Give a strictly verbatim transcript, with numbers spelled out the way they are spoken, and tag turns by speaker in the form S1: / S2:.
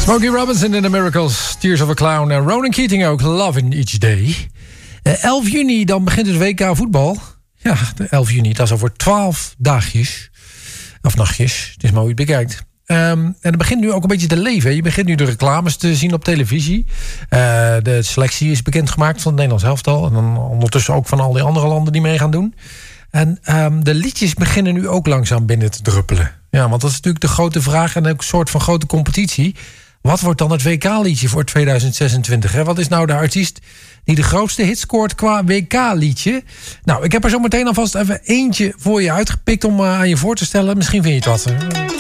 S1: Smokey Robinson in The Miracles, Tears of a Clown. En Ronan Keating ook, Loving Each Day. Uh, elf juni, dan begint het W K voetbal. Ja, de elf juni, dat is over twaalf dagjes. Of nachtjes, het is maar hoe je het bekijkt. Um, en het begint nu ook een beetje te leven. Je begint nu de reclames te zien op televisie. Uh, de selectie is bekendgemaakt van het Nederlands elftal. En dan ondertussen ook van al die andere landen die mee gaan doen. En um, de liedjes beginnen nu ook langzaam binnen te druppelen. Ja, want dat is natuurlijk de grote vraag en ook een soort van grote competitie. Wat wordt dan het W K-liedje voor tweeduizend zesentwintig? Hè? Wat is nou de artiest die de grootste hit scoort qua W K-liedje? Nou, ik heb er zo meteen alvast even eentje voor je uitgepikt om uh, aan je voor te stellen. Misschien vind je het wat.